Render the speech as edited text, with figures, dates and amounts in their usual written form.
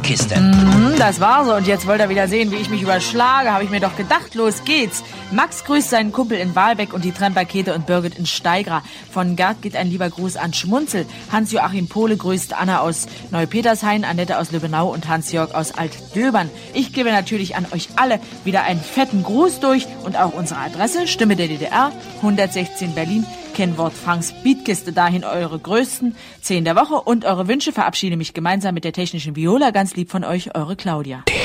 Beatkiste. Das war so. Und jetzt wollt ihr wieder sehen, wie ich mich überschlage. Habe ich mir doch gedacht. Los geht's. Max grüßt seinen Kumpel in Wahlbeck und die Tremper-Käthe und Birgit in Steigra. Von Gerd geht ein lieber Gruß an Schmunzel. Hans-Joachim Pohle grüßt Anna aus Neupetershain, Annette aus Lübbenau und Hans-Jörg aus Altdöbern. Ich gebe natürlich an euch alle wieder einen fetten Gruß durch und auch unsere Adresse, Stimme der DDR, 116 Berlin, Kennwort Franks Beatkiste, dahin eure größten 10 der Woche und eure Wünsche. Verabschiede mich gemeinsam mit der technischen Viola. Ganz lieb von euch, eure Claudia.